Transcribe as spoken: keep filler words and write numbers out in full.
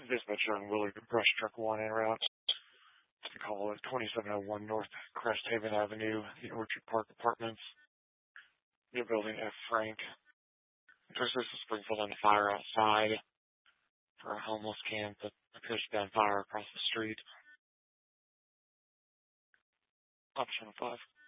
Dispatcher on Willard Brush Truck one en route to call at twenty-seven oh one North Cresthaven Avenue, the Orchard Park Apartments, new building F. Frank. There's this Springfield on fire outside for a homeless camp that appears to be on fire across the street. Option five.